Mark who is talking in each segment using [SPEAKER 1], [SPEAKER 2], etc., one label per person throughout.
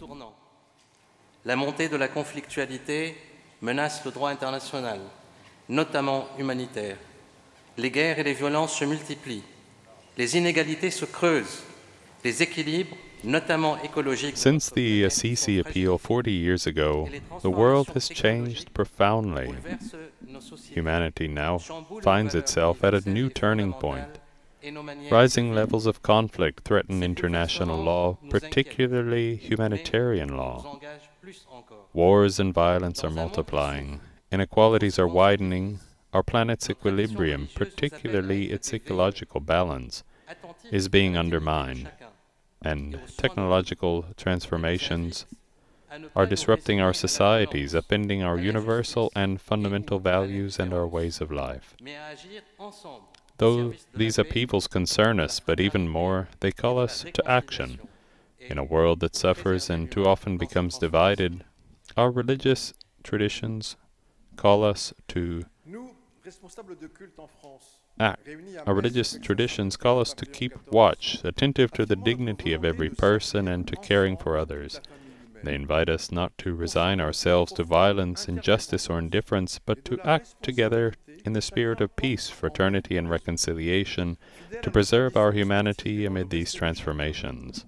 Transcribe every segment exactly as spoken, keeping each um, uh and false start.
[SPEAKER 1] La montée de la conflictualité menace le droit international, notamment humanitaire. Les guerres et les violences se multiplient. Les inégalités se creusent. Les équilibres, notamment écologiques.
[SPEAKER 2] Since the Assisi appeal forty years ago, the world has changed profoundly. Humanity now finds itself at a new turning point. Rising levels of conflict threaten international law, particularly humanitarian law. Wars and violence are multiplying. Inequalities are widening. Our planet's equilibrium, particularly its ecological balance, is being undermined, and technological transformations are disrupting our societies, upending our universal and fundamental values and our ways of life. Though these upheavals concern us, but even more, they call us to action. In a world that suffers and too often becomes divided, our religious traditions call us to act. Our religious traditions call us to keep watch, attentive to the dignity of every person and to caring for others. They invite us not to resign ourselves to violence, injustice, or indifference, but to act together in the spirit of peace, fraternity, and reconciliation, to preserve our humanity amid these transformations.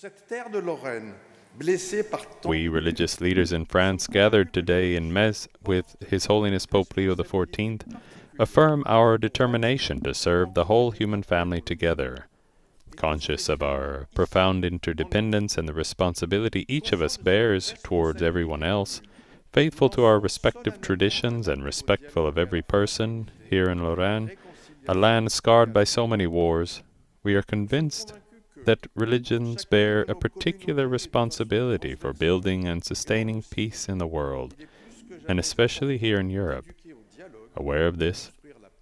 [SPEAKER 2] We religious leaders in France gathered today in Metz with His Holiness Pope Leo the fourteenth affirm our determination to serve the whole human family together. Conscious of our profound interdependence and the responsibility each of us bears towards everyone else, faithful to our respective traditions and respectful of every person here in Lorraine, a land scarred by so many wars, we are convinced that religions bear a particular responsibility for building and sustaining peace in the world, and especially here in Europe. Aware of this,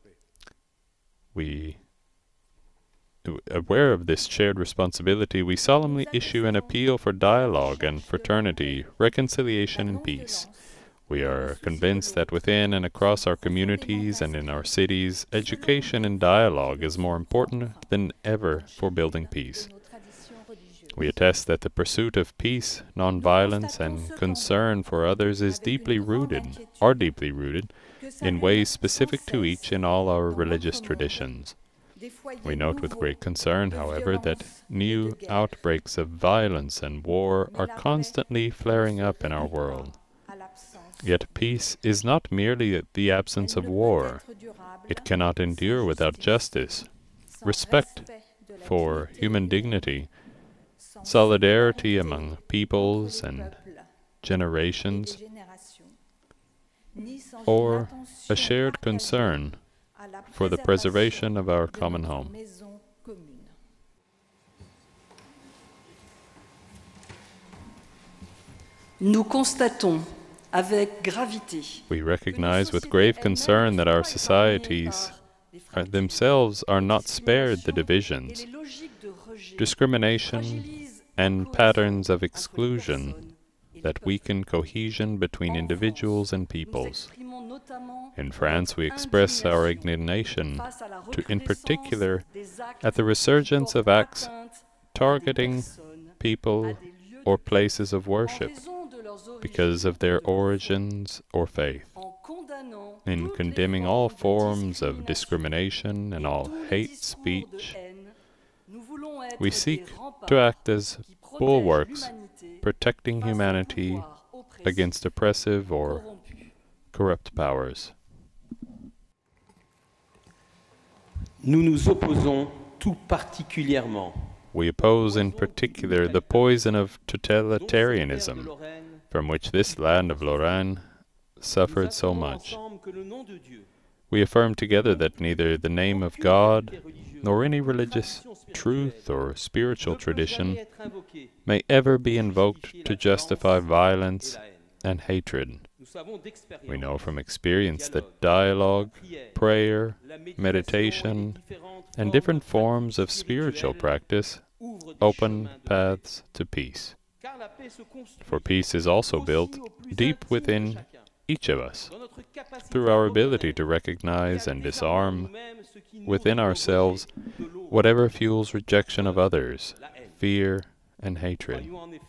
[SPEAKER 2] we Aware of this shared responsibility, we solemnly issue an appeal for dialogue and fraternity, reconciliation and peace. We are convinced that within and across our communities and in our cities, education and dialogue is more important than ever for building peace. We attest that the pursuit of peace, non-violence, and concern for others is deeply rooted, are deeply rooted, in ways specific to each in all our religious traditions. We note with great concern, however, that new outbreaks of violence and war are constantly flaring up in our world. Yet peace is not merely the absence of war. It cannot endure without justice, respect for human dignity, solidarity among peoples and generations, or a shared concern for the preservation of our common home.
[SPEAKER 3] Nous constatons avec gravité.
[SPEAKER 2] We recognize with grave concern that our societies are themselves are not spared the divisions, discrimination, and patterns of exclusion that weaken cohesion between individuals and peoples. In France, we express our indignation, to, in particular, at the resurgence of acts targeting people or places of worship because of their origins or faith. In condemning all forms of discrimination and all hate speech, we seek to act as bulwarks, protecting humanity against oppressive or corrupt powers.
[SPEAKER 4] Nous nous opposons tout particulièrement.
[SPEAKER 2] We oppose in particular the poison of totalitarianism, from which this land of Lorraine suffered so much. We affirm together that neither the name of God, nor any religious truth or spiritual tradition may ever be invoked to justify violence and hatred. We know from experience that dialogue, prayer, meditation, and different forms of spiritual practice open paths to peace. For peace is also built deep within each of us, through our ability to recognize and disarm within ourselves whatever fuels rejection of others, fear, and hatred.